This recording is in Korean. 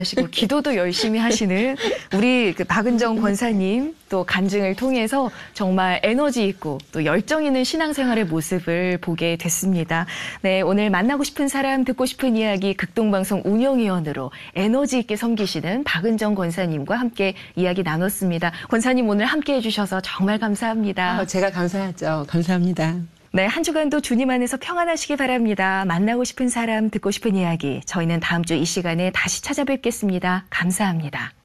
하시고 기도도 열심히 하시는 우리 그 박은정 권사님 또 간증을 통해서 정말 에너지 있고 또 열정 있는 신앙생활의 모습을 보게 됐습니다. 네, 오늘 만나고 싶은 사람 듣고 싶은 이야기 극동방송 운영위원으로 에너지 있게 섬기시는 박은정 권사님과 함께 이야기 나눴습니다. 권사님 오늘 함께 해주셔서 정말 감사합니다. 제가 감사하죠. 감사합니다. 네, 한 주간도 주님 안에서 평안하시기 바랍니다. 만나고 싶은 사람, 듣고 싶은 이야기. 저희는 다음 주 이 시간에 다시 찾아뵙겠습니다. 감사합니다.